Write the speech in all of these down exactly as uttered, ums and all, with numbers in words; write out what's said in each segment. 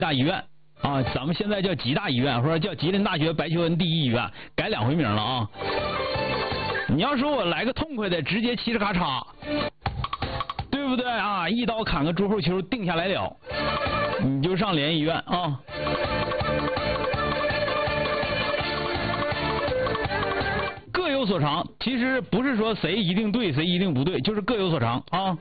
大医院啊，咱们现在叫吉大医院，或者叫吉林大学白求恩第一医院，改两回名了啊。你要说我来个痛快的，直接嘁哩咔嚓，对不对啊？一刀砍个猪后丘，定下来了，你就上联医院啊。各有所长，其实不是说谁一定对，谁一定不对，就是各有所长啊。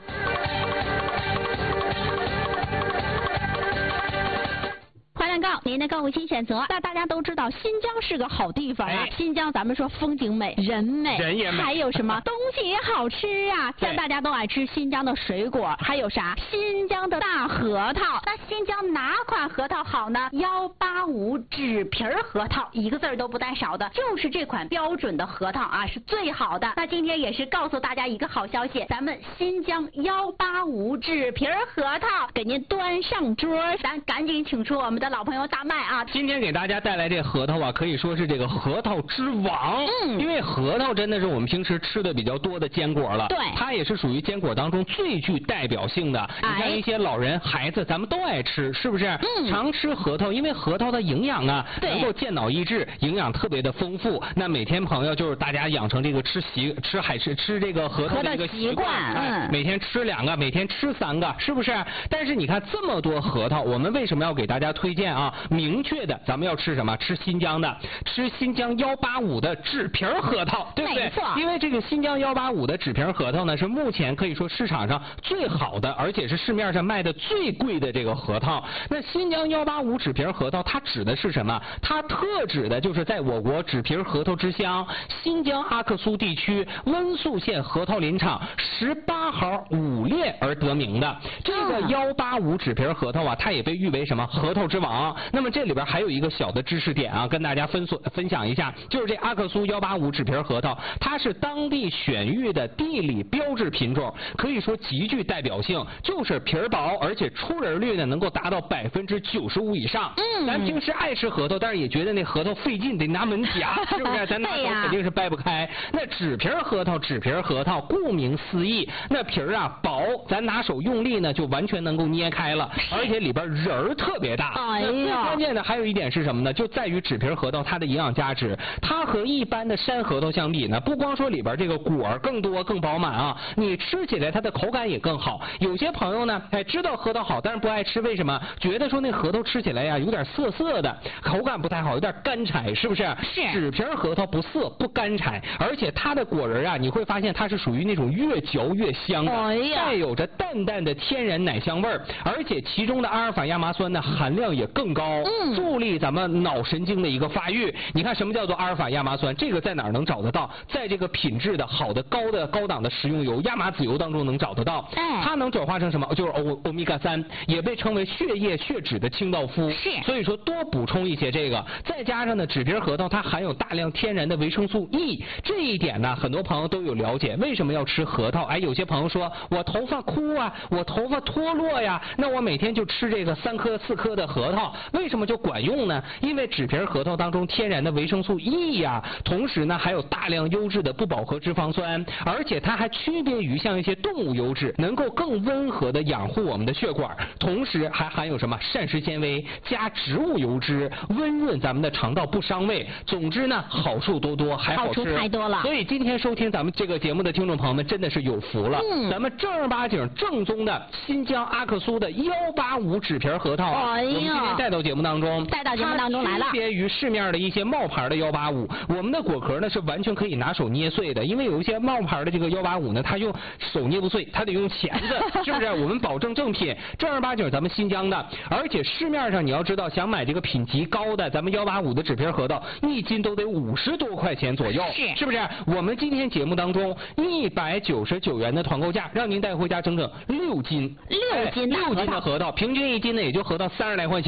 蛋糕，您的购物新选择。那大家都知道，新疆是个好地方啊。哎、新疆咱们说风景美，人美， 人也美， 还有什么东西也好吃啊。像大家都爱吃新疆的水果，还有啥？新疆的大核桃。那新疆哪款核桃好呢？幺八五纸皮核桃，一个字儿都不带少的，就是这款标准的核桃啊，是最好的。那今天也是告诉大家一个好消息，咱们新疆幺八五纸皮核桃给您端上桌，咱赶紧请出我们的老朋友大麦啊！ 今天给大家带来这核桃啊，可以说是这个核桃之王。嗯，因为核桃真的是我们平时吃的比较多的坚果了。 对， 它也是属于坚果当中最具代表性的。哎、你看一些老人、孩子，咱们都爱吃，是不是？嗯，常吃核桃，因为核桃的营养啊，能够健脑益智，营养特别的丰富。那每天朋友就是大家养成这个吃习吃海吃吃这个核桃的一个习惯，哎，每天吃两个，每天吃三个，是不是？但是你看这么多核桃，我们为什么要给大家推荐啊？明确的，咱们要吃什么？吃新疆的，吃新疆幺八五的纸皮核桃，对不对？ 没错。 因为这个新疆幺八五的纸皮核桃呢，是目前可以说市场上最好的，而且是市面上卖的最贵的这个核桃。那新疆幺八五纸皮核桃，它指的是什么？它特指的就是在我国纸皮核桃之乡新疆阿克苏地区温宿县核桃林场十八号五列而得名的。这个幺八五纸皮核桃啊，它也被誉为什么？核桃之王。那么这里边还有一个小的知识点啊，跟大家分所分享一下，就是这阿克苏幺八五纸皮核桃，它是当地选育的地理标志品种，可以说极具代表性，就是皮儿薄，而且出仁率呢能够达到百分之九十五以上。嗯，咱平时爱吃核桃，但是也觉得那核桃费劲，得拿门夹，是不是？咱拿手肯定是掰不开。那纸皮核桃，纸皮核桃，顾名思义，那皮儿啊薄，咱拿手用力呢就完全能够捏开了，而且里边仁儿特别大。 哎呀， 最关键的还有一点是什么呢？就在于纸皮核桃它的营养价值，它和一般的山核桃相比呢，不光说里边这个果儿更多更饱满啊，你吃起来它的口感也更好。有些朋友呢，哎，知道核桃好，但是不爱吃，为什么？觉得说那核桃吃起来呀有点涩涩的，口感不太好，有点干柴，是不是？ 是。 纸皮核桃不涩不干柴，而且它的果仁啊，你会发现它是属于那种越嚼越香的， 哎呀， 带有着淡淡的天然奶香味儿，而且其中的阿尔法亚麻酸的含量也更高，嗯，助力咱们脑神经的一个发育。你看什么叫做阿尔法亚麻酸？这个在哪儿能找得到？在这个品质的好的高的高档的食用油亚麻籽油当中能找得到。哎，它能转化成什么？就是欧欧米伽三，也被称为血液血脂的清道夫。 是， 所以说多补充一些这个，再加上呢纸皮核桃它含有大量天然的维生素 E， 这一点呢很多朋友都有了解。为什么要吃核桃？哎，有些朋友说我头发枯啊，我头发脱落呀，那我每天就吃这个三颗四颗的核桃，为什么就管用呢？因为纸皮核桃当中天然的维生素 E 呀，同时呢还有大量优质的不饱和脂肪酸，而且它还区别于像一些动物油脂，能够更温和的养护我们的血管，同时还含有什么膳食纤维加植物油脂，温润咱们的肠道不伤胃。总之呢好处多多，还好吃， 好处太多了。 所以今天收听咱们这个节目的听众朋友们真的是有福了。嗯，咱们正儿八经正宗的新疆阿克苏的幺八五纸皮核桃，哎呀，我们今天带到节目当中， 带到节目当中来了。 区别于市面的一些冒牌的幺八五，我们的果壳呢是完全可以拿手捏碎的，因为有一些冒牌的这个幺八五呢，它用手捏不碎，它得用钳子，是不是？我们保证正品，正儿八经咱们新疆的，而且市面上你要知道，想买这个品级高的，咱们幺八五的纸皮核桃，一斤都得五十多块钱左右， 是是不是？我们今天节目当中一百九十九元的团购价，让您带回家整整六斤， 六斤六斤的核桃，平均一斤呢也就合到三十来块钱。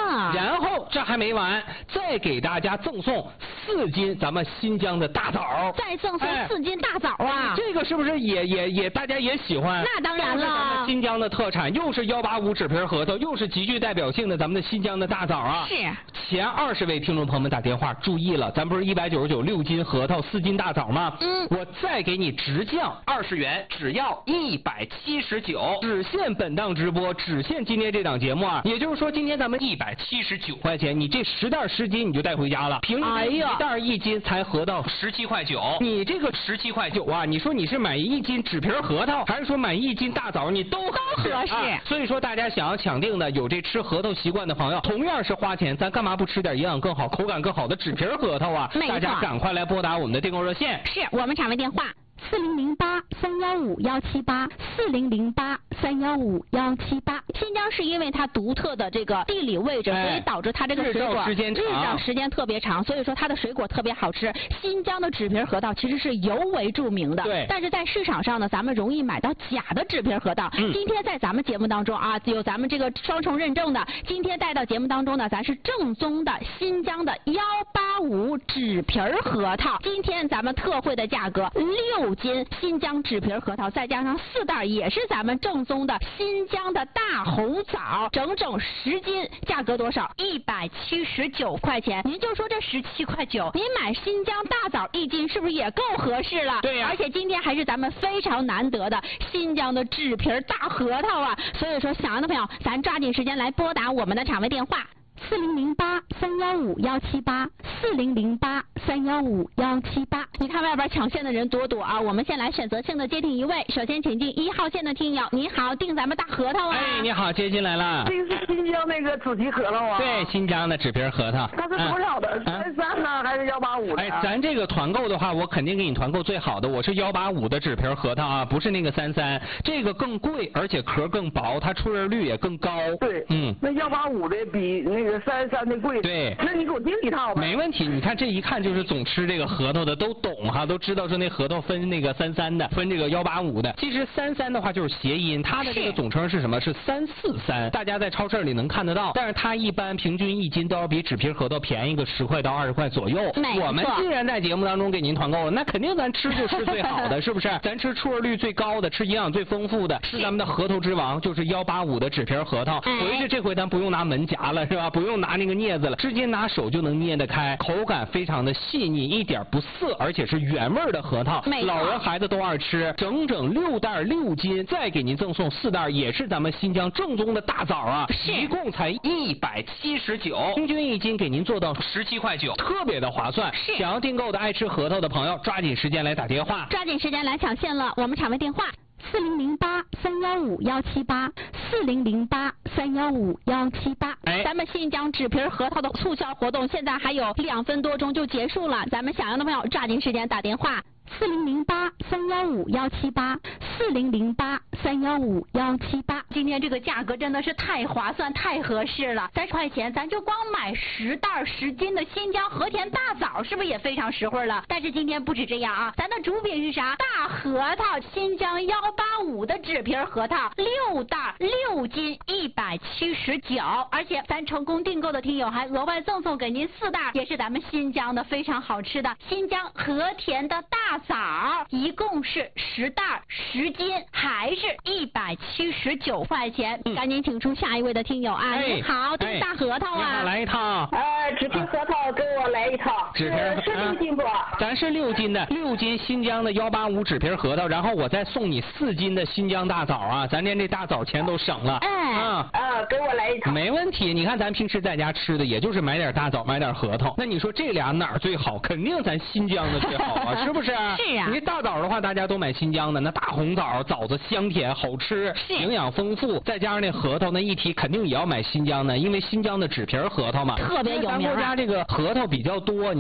啊， 然后这还没完，再给大家赠送四斤咱们新疆的大枣， 再赠送四斤大枣啊！ 哎、这个是不是也也也大家也喜欢？ 那当然了， 咱们新疆的特产又是幺八五纸皮核桃，又是极具代表性的咱们的新疆的大枣啊！ 是。 前二十位听众朋友们打电话注意了，咱不是一百九十九六斤核桃四斤大枣吗？ 嗯， 我再给你直降二十元，只要一百七十九，只限本档直播，只限今天这档节目啊！也就是说，今天咱们一百七十九块钱，你这十袋十斤你就带回家了，平均一袋一斤才合到十七块九。你这个十七块九啊，你说你是买一斤纸皮核桃，还是说买一斤大枣，你都都合适。 啊、所以说，大家想要抢定的，有这吃核桃习惯的朋友，同样是花钱，咱干嘛不吃点营养更好、口感更好的纸皮核桃啊？大家赶快来拨打我们的订购热线， 是我们场外电话。四零零八三幺五幺七八，四零零八三幺五幺七八。新疆是因为它独特的这个地理位置， 哎、 所以导致它这个水果日照时间长， 日照时间特别长，所以说它的水果特别好吃。新疆的纸皮核桃其实是尤为著名的， 对。 但是在市场上呢，咱们容易买到假的纸皮核桃。 嗯、 今天在咱们节目当中啊，有咱们这个双重认证的，今天带到节目当中呢，咱是正宗的新疆的幺八五纸皮核桃。今天咱们特惠的价格六斤新疆纸皮核桃，再加上四袋也是咱们正宗的新疆的大红枣，整整十斤，价格多少？一百七十九块钱。您就说这十七块九，您买新疆大枣一斤是不是也够合适了？ 对呀、啊。 而且今天还是咱们非常难得的新疆的纸皮大核桃啊！所以说，想要的朋友，咱抓紧时间来拨打我们的场位电话。四零零八三幺五幺七八，四零零八三幺五幺七八。你看外边抢线的人多多啊！我们先来选择性的接听一位，首先请进一号线的听友，你好，订咱们大核桃啊！ 哎，你好，接进来了。 这个是新疆那个主题核桃啊？ 对，新疆的纸皮核桃。 它是多少的？三三呢，还是幺八五的？ 哎，咱这个团购的话，我肯定给你团购最好的，我是幺八五的纸皮核桃啊，不是那个三三，这个更贵，而且壳更薄，它出仁率也更高。 对， 嗯， 那幺八五的比那个三三的贵。 对， 那你给我订一套吧。 没问题，你看这一看就是总吃这个核桃的都懂哈，都知道说那核桃分那个三三的，分这个幺八五的。其实三三的话就是谐音，它的这个总称是什么？是三四三，大家在超市里能看得到。但是它一般平均一斤都要比纸皮核桃便宜个十块到二十块左右。我们既然在节目当中给您团购了，那肯定咱吃就吃最好的，是不是？咱吃出味率最高的，吃营养最丰富的，是咱们的核桃之王，就是幺八五的纸皮核桃。回去这回咱不用拿门夹了，是吧？不用拿那个镊子了，直接拿手就能捏得开，口感非常的细腻，一点不涩，而且是原味的核桃，老人孩子都爱吃。整整六袋六斤，再给您赠送四袋，也是咱们新疆正宗的大枣啊，一共才一百七十九，平均一斤给您做到十七块九，特别的划算。想要订购的爱吃核桃的朋友，抓紧时间来打电话， 抓紧时间来抢线了。我们场位电话。四零零八三幺五幺七八，四零零八三幺五幺七八。 哎， 咱们新疆纸皮核桃的促销活动现在还有两分多钟就结束了，咱们想要的朋友抓紧时间打电话。四零零八三幺五幺七八，四零零八三幺五幺七八。今天这个价格真的是太划算、太合适了，三十块钱咱就光买十袋十斤的新疆和田大枣，是不是也非常实惠了？但是今天不止这样啊，咱的主品是啥？大核桃，新疆幺八五的纸皮核桃，六袋六斤，一百七十九。而且咱成功订购的听友还额外赠送给您四袋，也是咱们新疆的非常好吃的新疆和田的大枣，一共是十袋十斤，还是一百七十九块钱。嗯、赶紧请出下一位的听友啊！ 哎、 你好，这是大核桃啊！ 来一套。 哎，纸皮核桃给我来一套。 纸皮是六斤不？ 咱是六斤的，六斤新疆的幺八五纸皮核桃，然后我再送你四斤的新疆大枣啊！咱连这大枣钱都省了。 哎。 啊啊，给我来一套。 没问题，你看咱平时在家吃的，也就是买点大枣，买点核桃。那你说这俩哪儿最好？肯定咱新疆的最好啊，是不是？ 是啊。 你大枣的话，大家都买新疆的，那大红枣，枣子香甜好吃，营养丰富，再加上那核桃那一提，肯定也要买新疆的，因为新疆的纸皮核桃嘛， 特别有名。 咱国家这个核桃比较多，你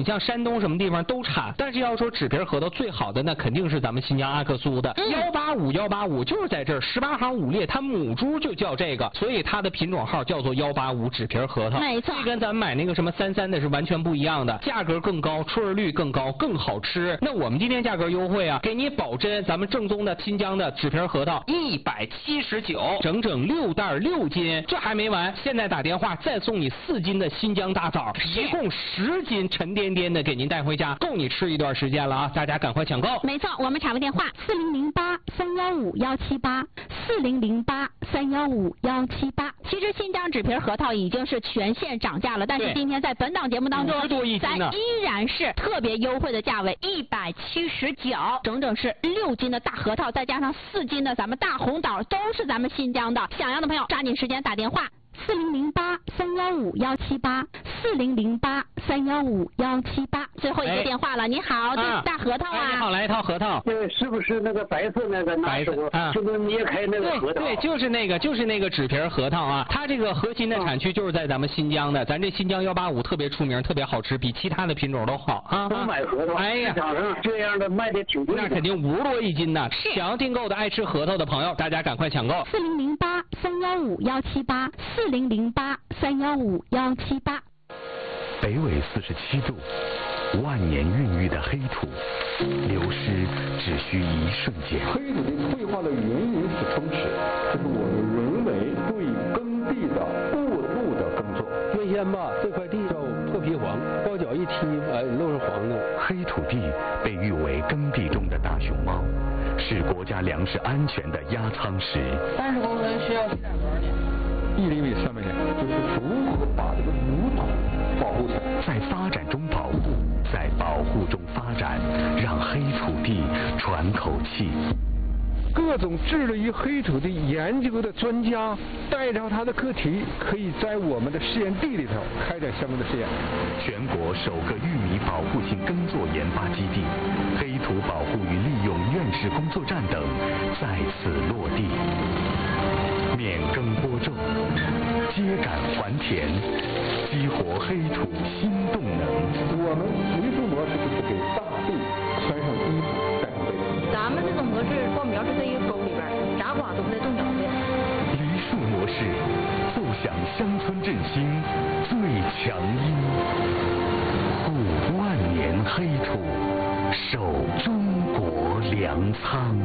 像山东什么地方都产，但是要说纸皮核桃最好的，那肯定是咱们新疆阿克苏的幺八五幺八五，就是在这儿十八行五列，它母猪就叫这个，所以它的品种号叫做幺八五纸皮核桃。 没错， 这跟咱们买那个什么三三的是完全不一样的，价格更高，出味率更高，更好吃。那我们今天价格优惠啊，给你保真，咱们正宗的新疆的纸皮核桃一百七十九，整整六袋六斤。这还没完，现在打电话再送你四斤的新疆大枣，一共十斤沉甸甸的给您带回家，够你吃一段时间了啊！大家赶快抢购。 没错，我们查个电话：四零零八三幺五幺七八，四零零八三幺五幺七八。其实新疆纸皮核桃已经是全线涨价了，但是今天在本档节目当中，咱依然是特别优惠的价位一百七十九，整整是六斤的大核桃，再加上四斤的咱们大红枣，都是咱们新疆的。想要的朋友抓紧时间打电话。四零零八三幺五幺七八，四零零八三幺五幺七八，最后一个电话了。你好，这是大核桃啊。 哎，你好，来一套核桃。 那个是不是那个白色那个？ 白色啊， 就能捏开那个核桃？ 对，就是那个，就是那个纸皮核桃啊。它这个核心的产区就是在咱们新疆的，咱这新疆幺八五特别出名，特别好吃，比其他的品种都好啊。 我买核桃， 哎呀， 市场上这样的卖的挺贵的， 那肯定五十多一斤呢。想要订购的爱吃核桃的朋友，大家赶快抢购。 四零零八三幺五幺七八，四零零八三幺五幺七八。 北纬四十七度，万年孕育的黑土，流失只需一瞬间。 黑土的退化的原因是冲蚀，这是我们人为对耕地的过度的耕作。原先吧，这块地叫破皮黄，包脚一踢，哎，都是黄的。 黑土地被誉为耕地中的大熊猫，是国家粮食安全的压舱石。 三十公分需要几点多少年？ 一厘米三百年，就是如何把这个母土保护起来。 在发展中保护，在保护中发展，让黑土地喘口气。 各种致力于黑土地研究的专家带着他的课题，可以在我们的试验地里头开展相关的试验。 全国首个玉米保护性耕作研发基地、黑土保护与利用院士工作站等在此落地。免耕播种，秸秆还田，激活黑土新动能。 我们回收模式就是给大地穿上衣服，盖上被子。 咱们这种模式，稻苗是在一个沟里边，啥瓜都不带动脚的。 梨树模式，奏响乡村振兴最强音，护万年黑土，守中国粮仓。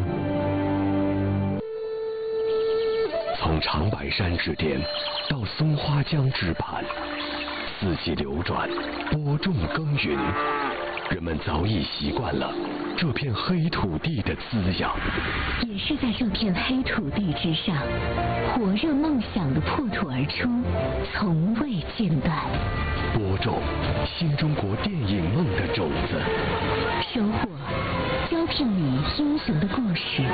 从长白山之巅到松花江之畔，四季流转，播种耕耘，人们早已习惯了这片黑土地的滋养。 也是在这片黑土地之上，火热梦想的破土而出，从未间断。 播种新中国电影梦的种子， 收获胶片里英雄的故事。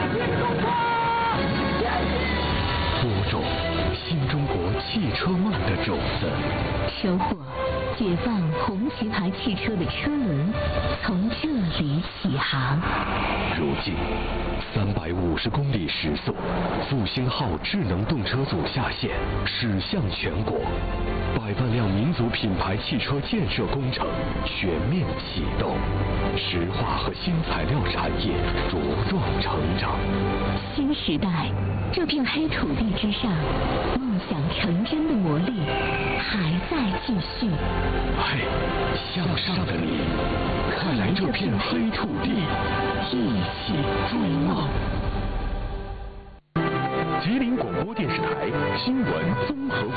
播种新中国汽车梦的种子， 收获解放红旗牌汽车的车轮，从这里起航。 如今，三百五十公里时速，复兴号智能动车组下线，驶向全国，百万辆民族品牌汽车建设工程全面启动，石化和新材料产业茁壮成长。 新时代，这片黑土地之上，梦想成真的魔力还在继续。 嘿，向上的你，看来这片黑土地，一起追梦。吉林广播电视台新闻综合。